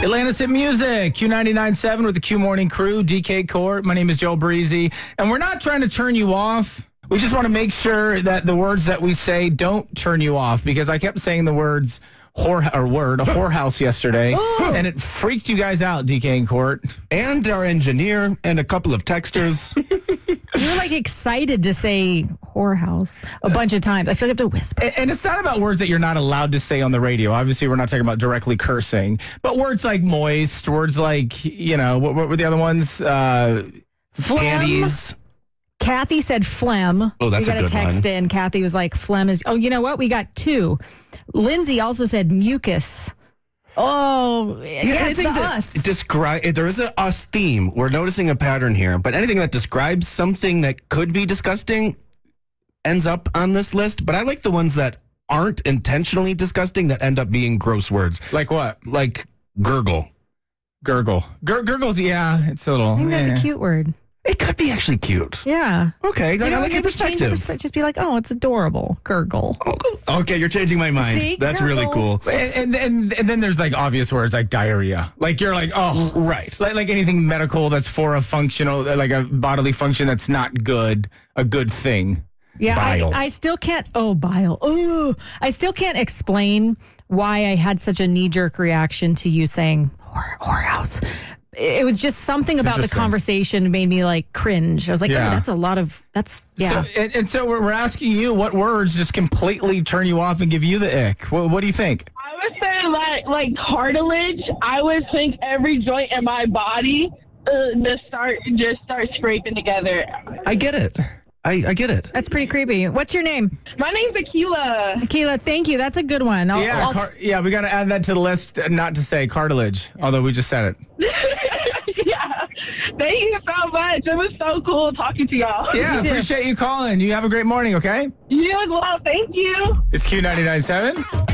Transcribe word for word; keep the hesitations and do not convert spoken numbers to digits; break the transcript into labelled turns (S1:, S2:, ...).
S1: Atlantis Hit Music, Q ninety-nine point seven with the Q Morning Crew, D K Court. My name is Joe Breezy, and we're not trying to turn you off. We just want to make sure that the words that we say don't turn you off, because I kept saying the words whore or word a whorehouse yesterday, and it freaked you guys out, D K and Court,
S2: and our engineer, and a couple of texters.
S3: You were like excited to say whorehouse a bunch of times. I feel like I have to whisper.
S1: And it's not about words that you're not allowed to say on the radio. Obviously, we're not talking about directly cursing, but words like moist, words like, you know, what, what were the other ones? Uh,
S2: Panties.
S3: Kathy said phlegm.
S2: Oh, that's
S3: we
S2: a
S3: got
S2: good
S3: a text
S2: one.
S3: in. Kathy was like, phlegm is. Oh, you know what? We got two. Lindsay also said mucus. Oh, yeah, it's
S2: anything
S3: the
S2: that
S3: us.
S2: describe there is an us theme. We're noticing a pattern here, but anything that describes something that could be disgusting ends up on this list. But I like the ones that aren't intentionally disgusting that end up being gross words,
S1: like what?
S2: like gurgle.
S1: Gurgle. Gur- gurgles, yeah, it's a little.
S3: I think that's
S1: eh.
S3: a cute word.
S2: It could be actually cute.
S3: Yeah.
S2: Okay,
S3: You
S2: I
S3: know,
S2: like your
S3: maybe change your
S2: perspective.
S3: perspe- Just be like, oh, it's adorable. Gurgle.
S2: Okay, you're changing my mind.
S3: See?
S2: That's really
S3: Gurgle.
S2: cool.
S1: And, and and and then there's like obvious words like diarrhea. Like you're like, oh,
S2: Right.
S1: like like anything medical that's for a functional, like a bodily function that's not good, a good thing.
S3: Yeah,
S2: Bile.
S3: I, I still can't. Oh, bile. Oh, I still can't explain why I had such a knee jerk reaction to you saying whore, whorehouse. It was just something about the
S1: interesting.
S3: conversation made me like cringe. I was like,
S1: Yeah.
S3: oh, that's a lot of, that's, yeah.
S1: So, and, and so we're, we're asking you what words just completely turn you off and give you the ick. What, what do you think?
S4: I would say like like cartilage. I would think every joint in my body uh, just start just start scraping together.
S2: I get it. I, I get it.
S3: That's pretty creepy. What's your name?
S4: My name's Akila.
S3: Akila, thank you. That's a good one. I'll,
S1: Yeah,
S3: I'll-
S1: car- yeah, we got to add that to the list. uh, Not to say cartilage, although we just said it.
S4: Yeah. Thank you so much. It was so cool talking to y'all.
S1: Yeah,
S3: too.
S1: appreciate you calling. You have a great morning. Okay,
S4: You as well. Thank you.
S1: it's Q ninety-nine point seven.